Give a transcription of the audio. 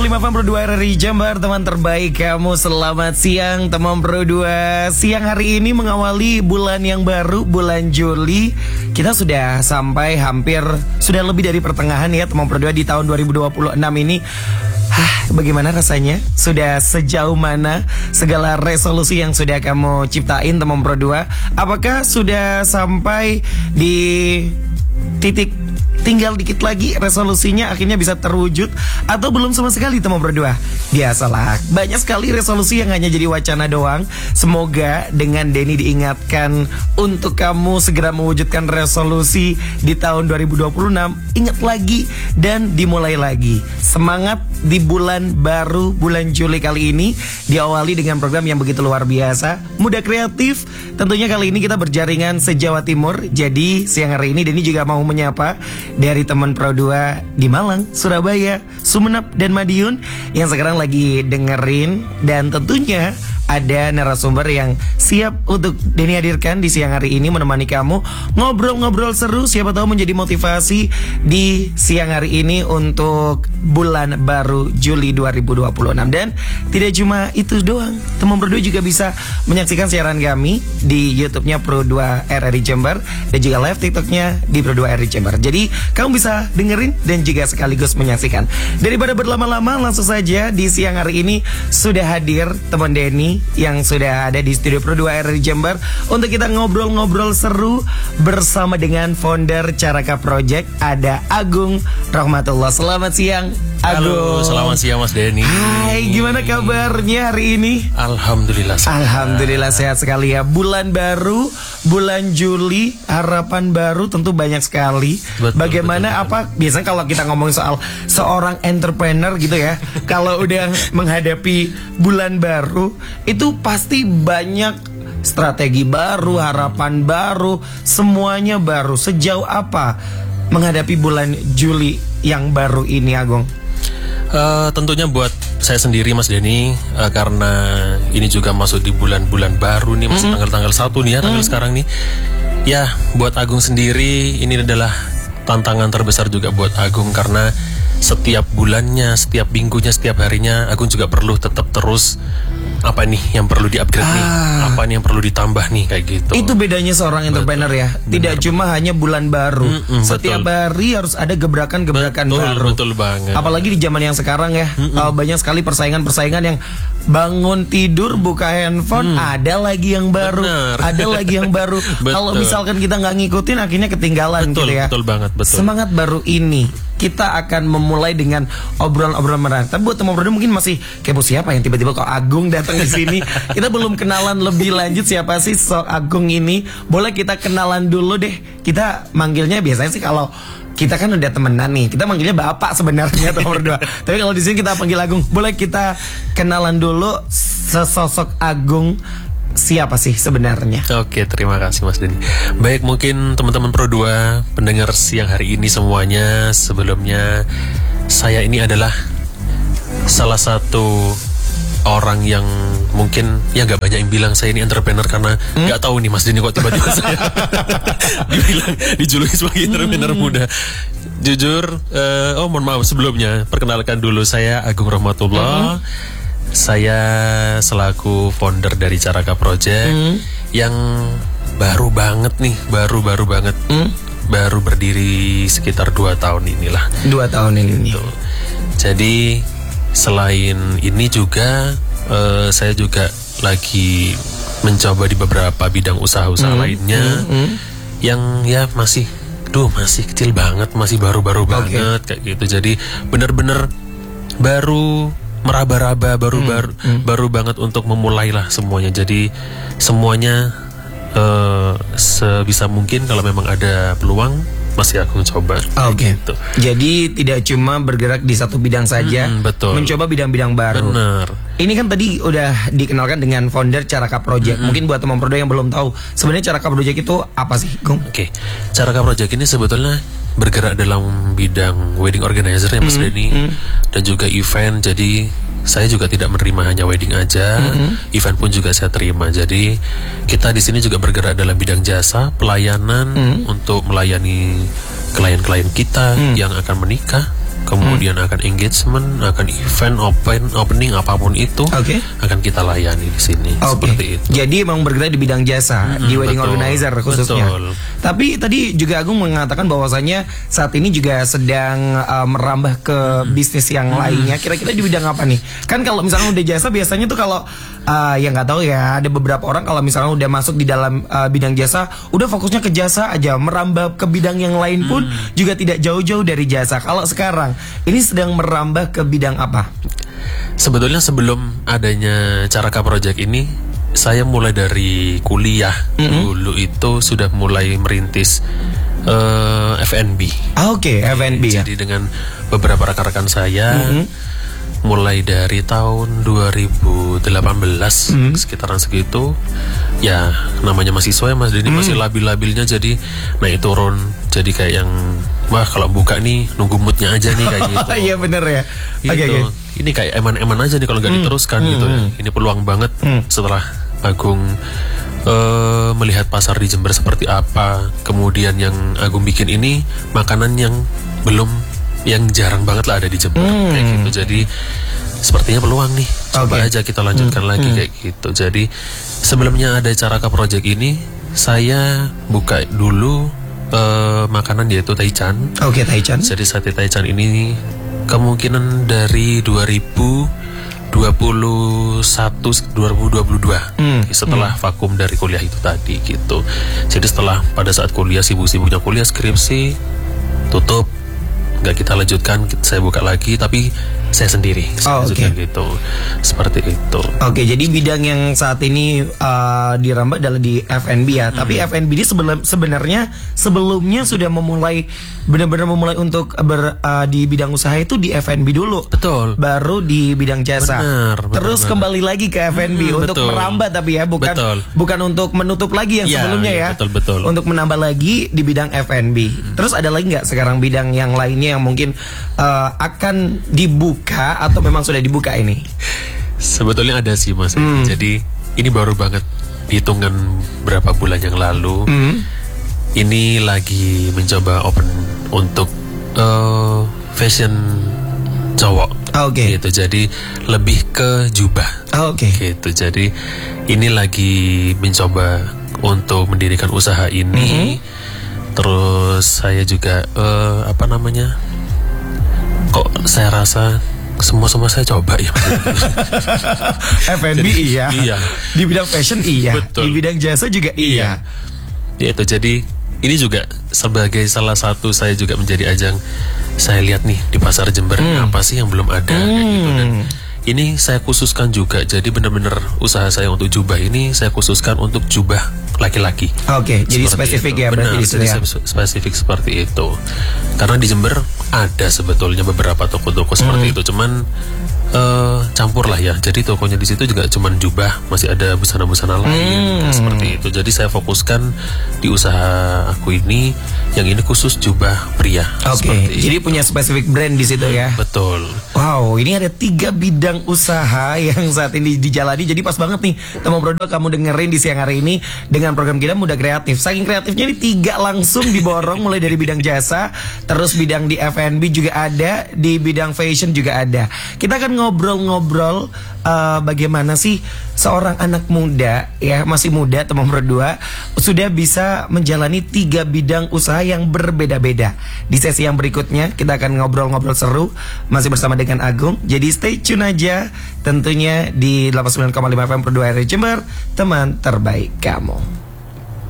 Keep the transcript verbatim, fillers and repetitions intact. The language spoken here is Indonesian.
lima F M Pro dua R R I Jember, teman terbaik kamu. Selamat siang teman Pro dua. Siang hari ini mengawali bulan yang baru, bulan Juli. Kita sudah sampai hampir, sudah lebih dari pertengahan ya teman Pro dua di tahun dua ribu dua puluh enam ini. Hah, bagaimana rasanya? Sudah sejauh mana segala resolusi yang sudah kamu ciptain teman Pro dua? Apakah sudah sampai di titik tinggal dikit lagi resolusinya akhirnya bisa terwujud, atau belum sama sekali teman berdua? Biasalah, banyak sekali resolusi yang hanya jadi wacana doang. Semoga dengan Denny diingatkan untuk kamu segera mewujudkan resolusi di tahun dua ribu dua puluh enam. Ingat lagi dan dimulai lagi. Semangat di bulan baru, bulan Juli kali ini diawali dengan program yang begitu luar biasa, Muda Kreatif. Tentunya kali ini kita berjaringan se-Jawa Timur. Jadi siang hari ini Denny juga mau menyapa dari teman Pro dua di Malang, Surabaya, Sumeneb, dan Madiun yang sekarang lagi dengerin. Dan tentunya ada narasumber yang siap untuk Denny hadirkan di siang hari ini, menemani kamu ngobrol-ngobrol seru, siapa tahu menjadi motivasi di siang hari ini untuk bulan baru Juli dua ribu dua puluh enam. Dan tidak cuma itu doang, teman Pro dua juga bisa menyaksikan siaran kami di YouTube-nya Pro dua R R I Jember dan juga live TikTok-nya di Pro dua R R I Jember. Jadi kamu bisa dengerin dan juga sekaligus menyaksikan. Daripada berlama-lama, langsung saja di siang hari ini sudah hadir teman Denny yang sudah ada di studio Pro dua R R I Jember untuk kita ngobrol-ngobrol seru bersama dengan founder Caraka Project, ada Agung Rahmatullah. Selamat siang Agung. Halo, selamat siang Mas Denny. Hai, gimana kabarnya hari ini? Alhamdulillah sehat. Alhamdulillah sehat sekali ya. Bulan baru, bulan Juli, harapan baru tentu banyak sekali. Betul, Bagaimana betul, apa betul. Biasanya kalau kita ngomong soal seorang entrepreneur gitu ya, kalau udah menghadapi bulan baru itu pasti banyak strategi baru, harapan baru, semuanya baru. Sejauh apa menghadapi bulan Juli yang baru ini, Agung? Uh, tentunya buat saya sendiri Mas Denny, uh, karena ini juga masuk di bulan-bulan baru nih, masih mm-hmm. tanggal-tanggal satu nih ya, tanggal mm-hmm. sekarang nih. Ya, buat Agung sendiri ini adalah tantangan terbesar juga buat Agung, karena setiap bulannya, setiap minggunya, setiap harinya Agung juga perlu tetap terus apa nih yang perlu di-upgrade ah. nih, apa nih yang perlu ditambah nih, kayak gitu. Itu bedanya seorang entrepreneur ya. Tidak benar. Cuma hanya bulan baru. Mm-mm, Setiap betul. hari harus ada gebrakan-gebrakan betul, baru. Betul banget. Apalagi di zaman yang sekarang ya, uh, banyak sekali persaingan-persaingan yang bangun tidur buka handphone, mm. ada lagi yang baru, benar. ada lagi yang baru. Kalau misalkan kita nggak ngikutin, akhirnya ketinggalan betul, gitu ya. Betul banget, betul. Semangat baru ini kita akan memulai dengan obrolan-obrolan menarik. Tapi buat teman-teman mungkin masih kepo, siapa yang tiba-tiba kok Agung datang di sini. Kita belum kenalan lebih lanjut siapa sih sok Agung ini. Boleh kita kenalan dulu deh. Kita manggilnya biasanya sih kalau kita kan udah temenan nih, kita manggilnya Bapak sebenarnya teman berdua. Tapi kalau di sini kita panggil Agung. Boleh kita kenalan dulu sesosok Agung siapa sih sebenarnya? Oke, terima kasih Mas Denny. Baik, mungkin teman-teman Pro dua pendengar siang hari ini semuanya, sebelumnya saya ini adalah salah satu orang yang mungkin ya nggak banyak yang bilang saya ini entrepreneur, karena nggak hmm? tahu nih Mas Denny kok tiba-tiba saya dibilang dijuluki sebagai entrepreneur hmm. muda. Jujur, uh, oh mohon maaf sebelumnya, perkenalkan dulu saya Agung Rahmatullah. Hmm. Saya selaku founder dari Caraka Project hmm. yang baru banget nih, baru-baru banget, hmm? baru berdiri sekitar dua tahun inilah. Dua tahun ini. Tuh. Jadi selain ini juga uh, saya juga lagi mencoba di beberapa bidang usaha-usaha hmm. lainnya hmm. Hmm. yang ya masih, duh masih kecil banget, masih baru-baru okay. banget kayak gitu. Jadi bener-bener baru meraba-raba, baru hmm, baru hmm. baru banget untuk memulai lah semuanya. Jadi semuanya uh, sebisa mungkin kalau memang ada peluang masih aku coba. Oke. Okay. Gitu. Jadi tidak cuma bergerak di satu bidang saja, hmm, betul. mencoba bidang-bidang baru. Benar. Ini kan tadi udah dikenalkan dengan founder Caraka Project. Hmm. Mungkin buat teman Pro yang belum tahu, sebenarnya Caraka Project itu apa sih, Gung? Oke. Okay. Caraka Project ini sebetulnya bergerak dalam bidang wedding organizer ya Mas mm, Denny mm. dan juga event. Jadi saya juga tidak menerima hanya wedding aja, mm-hmm. event pun juga saya terima. Jadi kita di sini juga bergerak dalam bidang jasa pelayanan mm. untuk melayani klien-klien kita mm. yang akan menikah kemudian hmm. akan engagement, akan event, open, opening apapun itu okay. akan kita layani di sini. Okay. Seperti itu. Jadi memang bergerak di bidang jasa, hmm, di wedding betul, organizer khususnya. Betul. Tapi tadi juga Agung mengatakan bahwasanya saat ini juga sedang uh, merambah ke hmm. bisnis yang hmm. lainnya. Kira-kira di bidang apa nih? Kan kalau misalnya udah jasa biasanya tuh kalau uh, ya nggak tahu ya, ada beberapa orang kalau misalnya udah masuk di dalam uh, bidang jasa, udah fokusnya ke jasa aja, merambah ke bidang yang lain pun hmm. juga tidak jauh-jauh dari jasa. Kalau sekarang ini sedang merambah ke bidang apa? Sebetulnya sebelum adanya Caraka Project ini, saya mulai dari kuliah mm-hmm. dulu itu sudah mulai merintis uh, F and B. Ah, Oke, okay. F and B Jadi ya. dengan beberapa rekan-rekan saya. Mm-hmm. Mulai dari tahun dua ribu delapan belas mm. sekitaran segitu, ya namanya mahasiswa ya Mas Denny mm. masih labil-labilnya, jadi naik turun, jadi kayak yang wah kalau buka nih nunggu moodnya aja nih kayak gitu. Iya bener ya. Gitu. Okay, okay. Ini kayak eman-eman aja nih kalau nggak mm. diteruskan mm. gitu ya. Ini peluang banget mm. setelah Agung uh, melihat pasar di Jember seperti apa, kemudian yang Agung bikin ini makanan yang belum, yang jarang banget lah ada di Jember hmm. kayak gitu. Jadi sepertinya peluang nih, coba okay. aja kita lanjutkan hmm. lagi hmm. kayak gitu. Jadi sebelumnya ada Caraka Project ini, saya buka dulu uh, makanan yaitu Taichan. Oke, okay, Taichan. Jadi sate Taichan ini kemungkinan dari dua ribu dua puluh satu dua ribu dua puluh dua hmm. setelah hmm. vakum dari kuliah itu tadi gitu. Jadi setelah pada saat kuliah, sibuk-sibuknya kuliah, skripsi tutup, nggak kita lanjutkan, saya buka lagi tapi saya sendiri, saya oh, lanjutkan okay. gitu, seperti itu. Oke, okay, jadi bidang yang saat ini uh, dirambah adalah di F and B ya. Hmm. Tapi F and B ini sebelum, sebenarnya sebelumnya sudah memulai benar-benar memulai untuk ber, uh, di bidang usaha itu di F and B dulu. Betul. Baru di bidang jasa. Benar, benar, Terus benar. Kembali lagi ke F and B hmm, untuk betul. merambah tapi ya, bukan betul. bukan untuk menutup lagi yang ya, sebelumnya ya. Betul, betul. Untuk menambah lagi di bidang F and B. Hmm. Terus ada lagi nggak sekarang bidang yang lainnya yang mungkin uh, akan dibuka atau memang sudah dibuka ini? Sebetulnya ada sih Mas. Hmm. Jadi ini baru banget, hitungan berapa bulan yang lalu. Hmm. Ini lagi mencoba open untuk uh, fashion cowok. Oke. Okay. Gitu. Jadi lebih ke jubah. Oke. Okay. Gitu. Jadi ini lagi mencoba untuk mendirikan usaha ini. Hmm. Terus saya juga uh, apa namanya? Kok saya rasa semua-semua saya coba ya. F and B iya. Iya. Di bidang fashion iya. Betul. Di bidang jasa juga iya. iya. Ya itu, jadi ini juga sebagai salah satu saya juga menjadi ajang, saya lihat nih di pasar Jember hmm. apa sih yang belum ada hmm. kayak gitu. Dan ini saya khususkan juga, jadi benar-benar usaha saya untuk jubah ini saya khususkan untuk jubah laki-laki. Oke, okay, jadi spesifik itu. ya berarti. Benar, jadi ya. spesifik seperti itu. Karena di Jember ada sebetulnya beberapa toko-toko seperti hmm. itu, cuman uh, campur lah ya. Jadi tokonya di situ juga cuman jubah, masih ada busana-busana lain hmm. seperti itu. Jadi saya fokuskan di usaha aku ini, yang ini khusus jubah pria. Oke, okay, jadi itu. punya spesifik brand di situ ya. Betul. Wow, ini ada tiga bidang usaha yang saat ini dijalani. Jadi pas banget nih teman Brodua kamu dengerin di siang hari ini dengan program kita Muda Kreatif. Saking kreatifnya ini tiga langsung diborong, mulai dari bidang jasa, terus bidang di F and B juga ada, di bidang fashion juga ada. Kita akan ngobrol-ngobrol uh, bagaimana sih seorang anak muda ya, masih muda teman Brodua, sudah bisa menjalani tiga bidang usaha yang berbeda-beda. Di sesi yang berikutnya kita akan ngobrol-ngobrol seru masih bersama dengan Agung. Jadi stay tune aja tentunya di delapan puluh sembilan koma lima F M Brodua R I Jember, teman terbaik kamu.